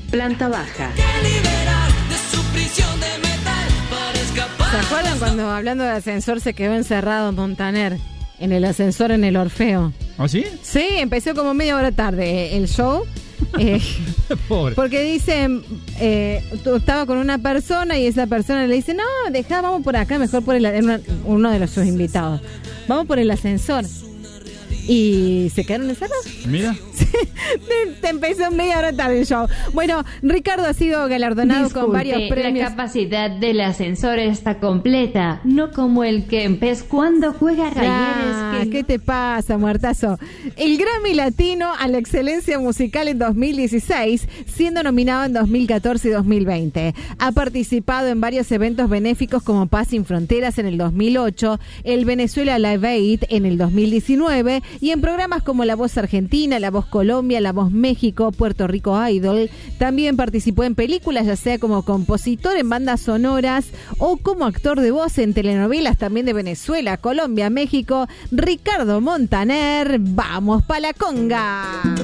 planta baja. ¿Se acuerdan cuando, hablando de ascensor, se quedó encerrado Montaner en el ascensor en el Orfeo? ¿Ah, sí? Sí, empezó como media hora tarde el show. Pobre. Porque dicen, estaba con una persona y esa persona le dice, no, vamos por acá, mejor por uno de sus invitados. Vamos por el ascensor. Y se quedaron encerrados. Mira. Te empezó media hora tarde el show. Bueno, Ricardo ha sido galardonado con varios premios. La capacidad del ascensor está completa, no como el Kempes cuando juega Talleres. ¿Qué te pasa, muertazo? El Grammy Latino a la excelencia musical en 2016, siendo nominado en 2014 y 2020. Ha participado en varios eventos benéficos como Paz Sin Fronteras en el 2008, el Venezuela Live Aid en el 2019 y en programas como La Voz Argentina, La Voz Colombia, La Voz México, Puerto Rico Idol. También participó en películas, ya sea como compositor en bandas sonoras o como actor de voz en telenovelas también de Venezuela, Colombia, México. Ricardo Montaner, vamos pa' la conga.